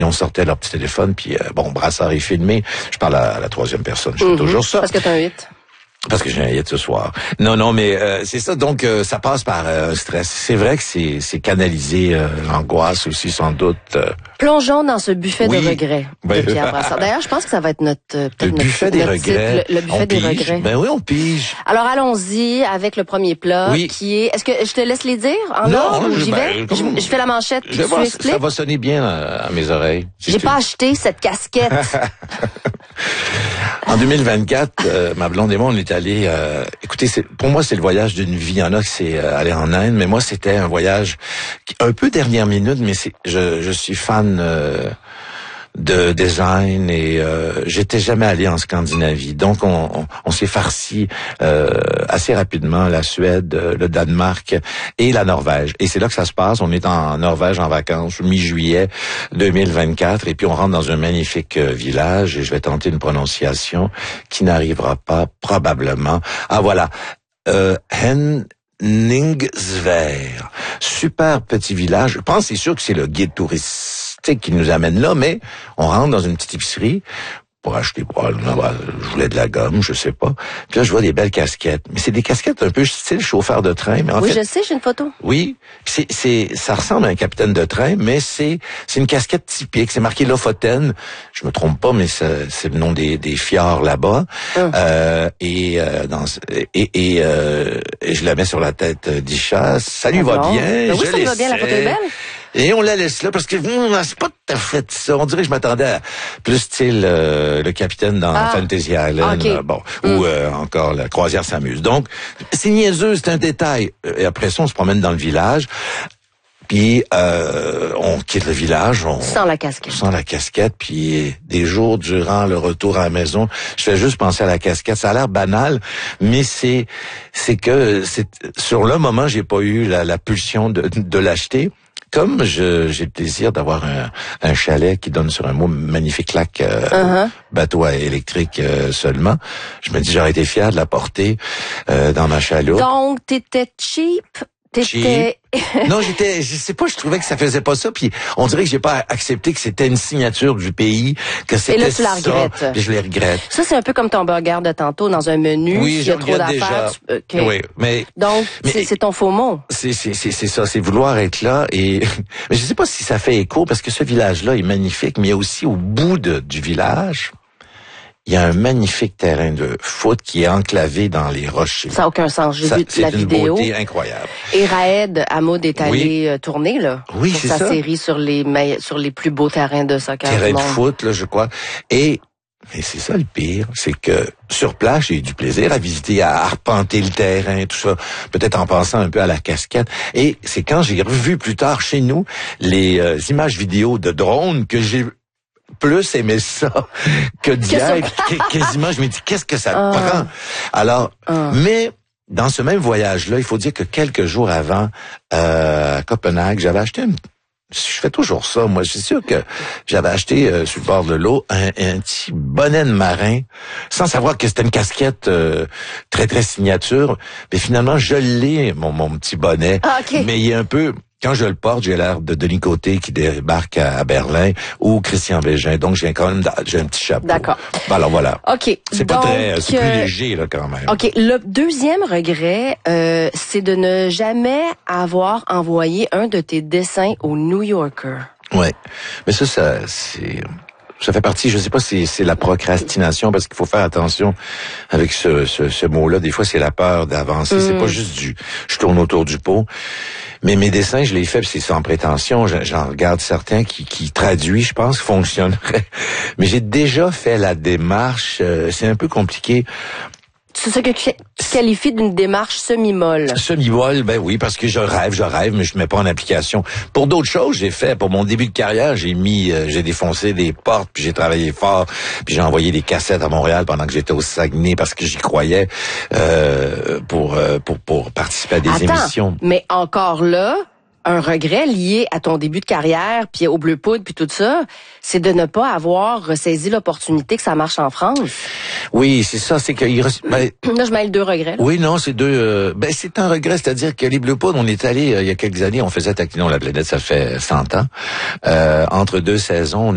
On sortait leur petit téléphone, puis Brassard est filmé. Je parle à la troisième personne, je fais toujours ça. Parce que t'as un hit. Parce que j'ai un hit ce soir. Non, mais c'est ça. Donc, ça passe par un stress. C'est vrai que c'est canalisé, l'angoisse aussi, sans doute. Plongeons dans ce buffet de regrets de Pierre Brassard. D'ailleurs, je pense que ça va être le buffet des regrets. Le buffet des regrets. Ben oui, on pige. Alors, allons-y avec le premier plat qui est... Est-ce que je te laisse les dire en ordre ou j'y vais? Je fais la manchette puis tu expliques. Ça va sonner bien à mes oreilles. J'ai pas acheté cette casquette. En 2024, ma blonde et moi, on est allés... écoutez, pour moi, c'est le voyage d'une vie. Il y en a qui c'est aller en Inde, mais moi, c'était un voyage un peu dernière minute, mais je suis fan de design et j'étais jamais allé en Scandinavie. Donc, on s'est farci assez rapidement la Suède, le Danemark et la Norvège. Et c'est là que ça se passe. On est en Norvège en vacances, mi-juillet 2024, et puis on rentre dans un magnifique village, et je vais tenter une prononciation qui n'arrivera pas, probablement. Ah, voilà. Henningsvær. Super petit village. Je pense, c'est sûr que c'est le guide touristique qui nous amène là, mais on rentre dans une petite épicerie pour acheter probablement, je voulais de la gomme, je sais pas. Puis là, je vois des belles casquettes. Mais c'est des casquettes un peu style chauffeur de train. Mais en fait, je sais, j'ai une photo. Oui, ça ressemble à un capitaine de train, mais c'est une casquette typique. C'est marqué Lofoten. Je me trompe pas, mais c'est le nom des fjords là-bas. Et je la mets sur la tête d'Isha. Ça lui va bien. Ben oui, ça lui va bien, la photo est belle. Et on la laisse là parce que c'est pas tout à fait ça. On dirait que je m'attendais à plus style le capitaine dans Fantasy Island, ou encore la croisière s'amuse. Donc c'est niaiseux, c'est un détail. Et après ça, on se promène dans le village. Puis on quitte le village, sans la casquette. Sans la casquette, puis des jours durant le retour à la maison, je fais juste penser à la casquette. Ça a l'air banal, mais c'est sur le moment, j'ai pas eu la pulsion de l'acheter. Comme j'ai le plaisir d'avoir un chalet qui donne sur un magnifique lac bateau électrique seulement, je me dis j'aurais été fier de la porter dans ma chaloupe. Donc t'étais cheap. Non, je sais pas, je trouvais que ça faisait pas ça, puis on dirait que j'ai pas accepté que c'était une signature du pays, que c'était ça. Et là, tu la regrettes. Je les regrette. Ça, c'est un peu comme ton burger de tantôt dans un menu. Oui, il y a trop d'affaires. Oui, mais. Donc, c'est ton faux mot. C'est ça, c'est vouloir être là et, mais je sais pas si ça fait écho parce que ce village-là est magnifique, mais il y a aussi au bout du village, il y a un magnifique terrain de foot qui est enclavé dans les rochers. Ça n'a aucun sens. J'ai vu la vidéo. C'est une beauté incroyable. Et Raed Hamoud est allé tourner, là. Oui, c'est ça. Sa série sur les plus beaux terrains de soccer du monde. Terrain de foot, là, je crois. Mais c'est ça le pire, c'est que sur place, j'ai eu du plaisir à visiter, à arpenter le terrain, tout ça, peut-être en pensant un peu à la casquette. Et c'est quand j'ai revu plus tard chez nous les images vidéo de drones que j'ai plus aimé ça que d'hier. Quasiment, je me dis, qu'est-ce que ça te prend? Alors, mais dans ce même voyage-là, il faut dire que quelques jours avant, à Copenhague, j'avais acheté je fais toujours ça, moi. Je suis sûr que j'avais acheté sur le bord de l'eau un petit bonnet de marin, sans savoir que c'était une casquette très, très signature. Mais finalement, je l'ai, mon petit bonnet. Mais il est un peu... Quand je le porte, j'ai l'air de Denis Côté qui débarque à Berlin ou Christian Bégin. Donc, j'ai un petit chapeau. D'accord. Alors, voilà. OK. C'est pas très, c'est plus léger, là, quand même. OK. Le deuxième regret, c'est de ne jamais avoir envoyé un de tes dessins au New Yorker. Ouais. Mais ça fait partie, je sais pas si c'est la procrastination, parce qu'il faut faire attention avec ce mot-là. Des fois, c'est la peur d'avancer. C'est pas juste je tourne autour du pot. Mais mes dessins, je les fais, c'est sans prétention. J'en regarde certains qui traduisent, je pense, fonctionneraient. Mais j'ai déjà fait la démarche. C'est un peu compliqué. C'est ça que tu qualifies d'une démarche semi-molle. Semi-molle, ben oui, parce que je rêve, mais je mets pas en application. Pour d'autres choses, j'ai fait, pour mon début de carrière, j'ai défoncé des portes, puis j'ai travaillé fort, puis j'ai envoyé des cassettes à Montréal pendant que j'étais au Saguenay parce que j'y croyais, pour participer à des émissions. Mais encore là, un regret lié à ton début de carrière, puis au Bleu Poudre, puis tout ça, c'est de ne pas avoir ressaisi l'opportunité que ça marche en France. Oui, c'est ça, c'est que... Là, je mêle deux regrets. Là. Oui, non, c'est deux... c'est un regret, c'est-à-dire que les Bleu Poudre, on est allé il y a quelques années, on faisait Taquinons la planète, ça fait 100 ans. Entre deux saisons,